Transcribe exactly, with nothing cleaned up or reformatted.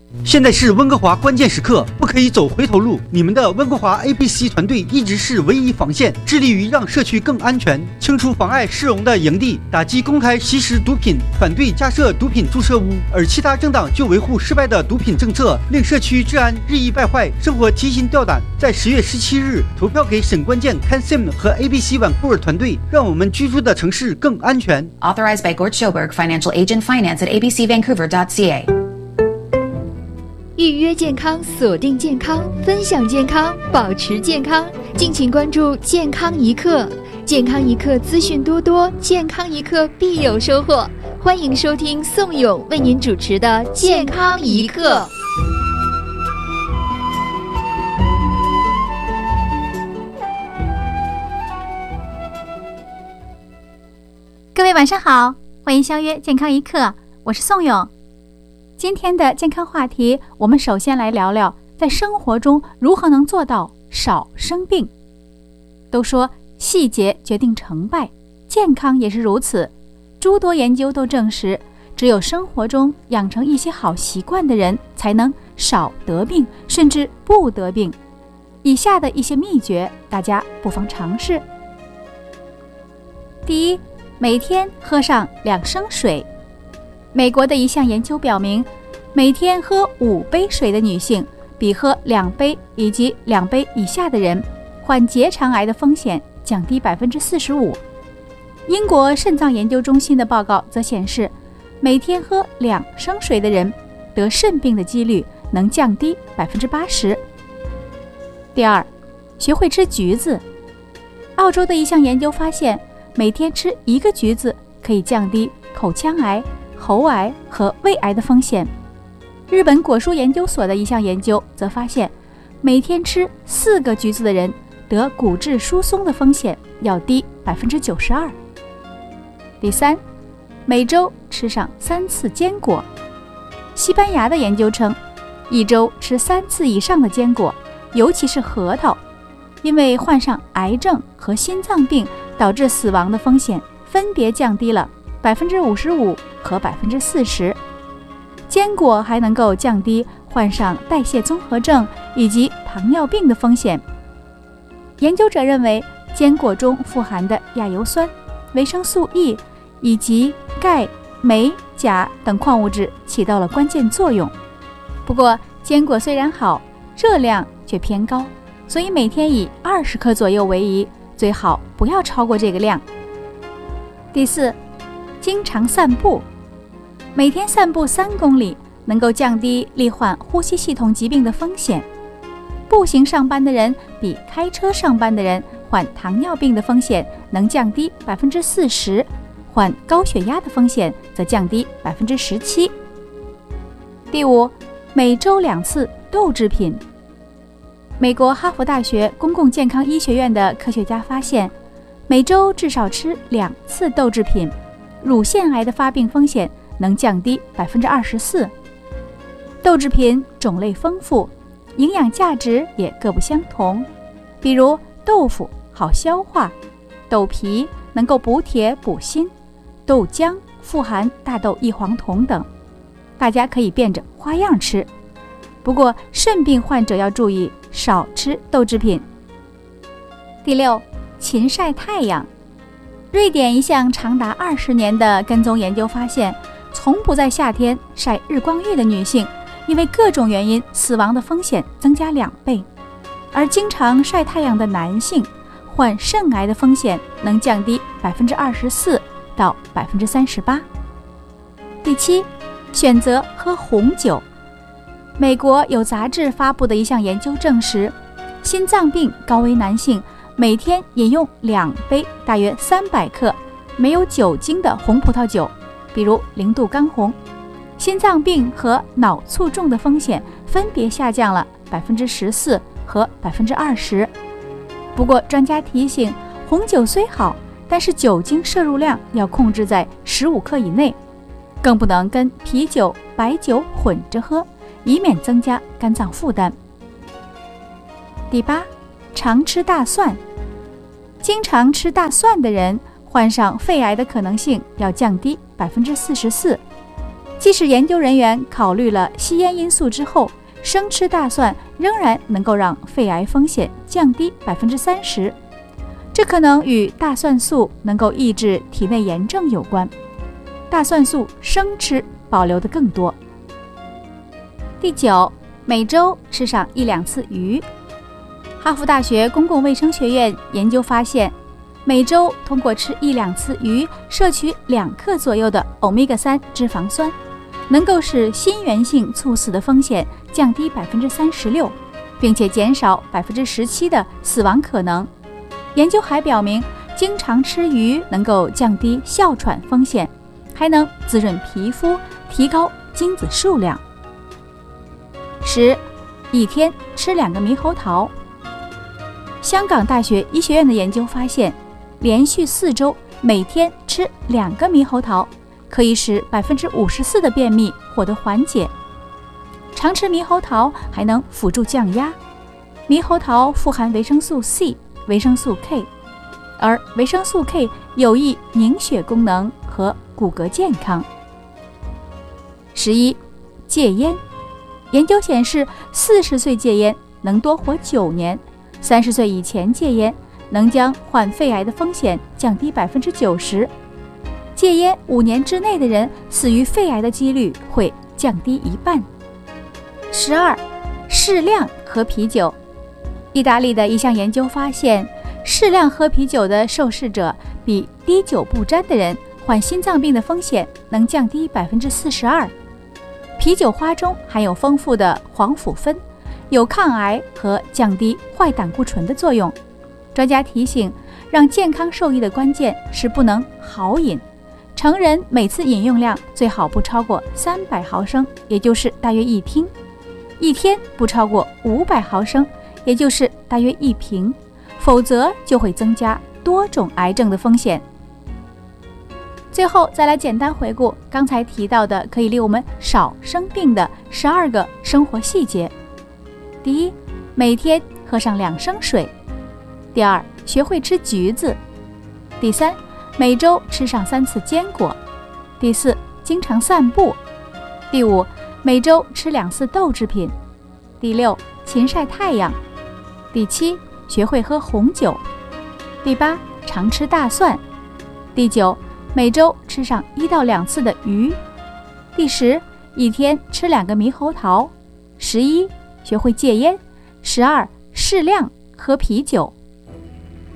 现在是温哥华关键时刻，不可以走回头路。你们的温哥华 A B C 团队一直是唯一防线，致力于让社区更安全，清除妨碍市容的营地，打击公开吸食毒品，反对加设毒品注射屋。而其他政党就维护失败的毒品政策，令社区治安日益败坏，生活提心吊胆。在十月十七日投票给沈关键、Ken Sim 和 A B C 晚库尔团队，让我们居住的城市更安全。 Authorized by Gort Schoberg, Financial Agent, Finance at a b c vancouver dot c a。 预约健康，锁定健康，分享健康，保持健康。敬请关注健康一刻，健康一刻资讯多多，健康一刻必有收获。欢迎收听宋勇为您主持的健康一刻。 各位晚上好，欢迎相约健康一刻，我是宋勇。今天的健康话题，我们首先来聊聊在生活中如何能做到少生病。都说细节决定成败，健康也是如此。诸多研究都证实，只有生活中养成一些好习惯的人，才能少得病，甚至不得病。以下的一些秘诀，大家不妨尝试。第一，每天喝上两升水。美国的一项研究表明，每天喝五杯水的女性，比喝两杯以及两杯以下的人，患结肠癌的风险降低百分之四十五。英国肾脏研究中心的报告则显示，每天喝两升水的人，得肾病的几率能降低百分之八十。第二，学会吃橘子。澳洲的一项研究发现，每天吃一个橘子可以降低口腔癌、喉癌和胃癌的风险。日本果蔬研究所的一项研究则发现，每天吃四个橘子的人得骨质疏松的风险要低百分之九十二。第三，每周吃上三次坚果。西班牙的研究称，一周吃三次以上的坚果，尤其是核桃，因为患上癌症和心脏病导致死亡的风险分别降低了百分之五十五和百分之四十。坚果还能够降低患上代谢综合症以及糖尿病的风险。研究者认为，坚果中富含的亚油酸、维生素 E 以及钙、镁、钾等矿物质起到了关键作用。不过，坚果虽然好，热量却偏高，所以每天以二十克左右为宜，最好不要超过这个量。第四，经常散步。每天散步三公里，能够降低罹患呼吸系统疾病的风险。步行上班的人比开车上班的人患糖尿病的风险能降低百分之四十，患高血压的风险则降低百分之十七。第五，每周两次豆制品。美国哈佛大学公共健康医学院的科学家发现，每周至少吃两次豆制品，乳腺癌的发病风险能降低百分之二十四。豆制品种类丰富，营养价值也各不相同。比如豆腐好消化，豆皮能够补铁补锌，豆浆富含大豆异黄酮等，大家可以变着花样吃。不过肾病患者要注意少吃豆制品。第六，勤晒太阳。瑞典一项长达二十年的跟踪研究发现，从不在夏天晒日光浴的女性，因为各种原因死亡的风险增加两倍，而经常晒太阳的男性，患肾癌的风险能降低百分之二十四到百分之三十八。第七，选择喝红酒。美国有杂志发布的一项研究证实，心脏病高危男性每天饮用两杯大约三百克没有酒精的红葡萄酒，比如零度干红，心脏病和脑卒中的风险分别下降了百分之十四和百分之二十。不过专家提醒，红酒虽好，但是酒精摄入量要控制在十五克以内，更不能跟啤酒、白酒混着喝，以免增加肝脏负担。第八，常吃大蒜。经常吃大蒜的人，患上肺癌的可能性要降低百分之四十四。 即使研究人员考虑了吸烟因素之后，生吃大蒜仍然能够让肺癌风险降低 百分之三十， 这可能与大蒜素能够抑制体内炎症有关。大蒜素生吃保留的更多。第九，每周吃上一两次鱼。哈佛大学公共卫生学院研究发现，每周通过吃一两次鱼，摄取两克左右的欧米伽三脂肪酸，能够使心源性猝死的风险降低 百分之三十六， 并且减少 百分之十七 的死亡可能。研究还表明，经常吃鱼能够降低哮喘风险，还能滋润皮肤，提高精子数量。十，一天吃两个猕猴桃。香港大学医学院的研究发现，连续四周每天吃两个猕猴桃，可以使 百分之五十四 的便秘获得缓解。常吃猕猴桃还能辅助降压。猕猴桃富含维生素 C、维生素 K， 而维生素 K 有益凝血功能和骨骼健康。十一，戒烟。研究显示，四十岁戒烟能多活九年，三十岁以前戒烟能将患肺癌的风险降低 百分之九十。戒烟五年之内的人死于肺癌的几率会降低一半。十二，适量喝啤酒。意大利的一项研究发现，适量喝啤酒的受试者比滴酒不沾的人患心脏病的风险能降低 百分之四十二。啤酒花中含有丰富的黄腐酚，有抗癌和降低坏胆固醇的作用。专家提醒，让健康受益的关键是不能豪饮。成人每次饮用量最好不超过三百毫升，也就是大约一听；一天不超过五百毫升，也就是大约一瓶，否则就会增加多种癌症的风险。最后再来简单回顾刚才提到的可以令我们少生病的十二个生活细节。第一，每天喝上两升水。第二，学会吃橘子。第三，每周吃上三次坚果。第四，经常散步。第五，每周吃两次豆制品。第六，勤晒太阳。第七，学会喝红酒。第八，常吃大蒜。第九，每周吃上一到两次的鱼。第十，一天吃两个猕猴桃。十一，学会戒烟。十二，适量喝啤酒。